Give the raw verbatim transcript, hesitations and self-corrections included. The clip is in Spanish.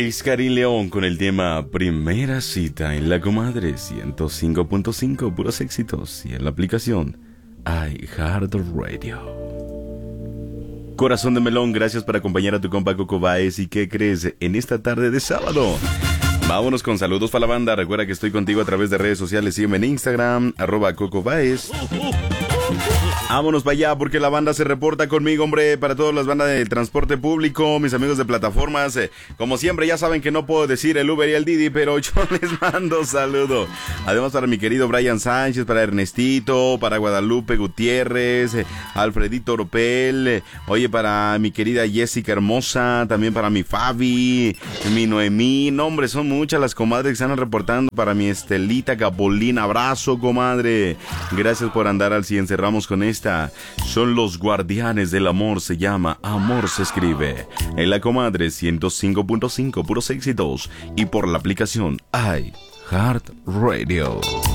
es Karin León con el tema Primera Cita en La Comadre ciento cinco punto cinco, puros éxitos, y en la aplicación iHeartRadio. Corazón de melón, gracias por acompañar a tu compa Coco Báez. ¿Y qué crees? En esta tarde de sábado vámonos con saludos para la banda. Recuerda que estoy contigo a través de redes sociales. Sígueme en Instagram, arroba Coco Báez. Vámonos para allá porque la banda se reporta conmigo, hombre, para todas las bandas del transporte público, mis amigos de plataformas. Eh, como siempre, ya saben que no puedo decir el Uber y el Didi, pero yo les mando saludo. Además, para mi querido Brian Sánchez, para Ernestito, para Guadalupe Gutiérrez, eh, Alfredito Oropel, eh, oye, para mi querida Jessica Hermosa, también para mi Fabi, mi Noemí. No, hombre, son muchas las comadres que están reportando. Para mi Estelita Capolín, abrazo, comadre. Gracias por andar al cien. Cerramos con esta. Son los guardianes del amor, se llama Amor se escribe. En La Comadre ciento cinco punto cinco, puros éxitos. Y por la aplicación iHeartRadio.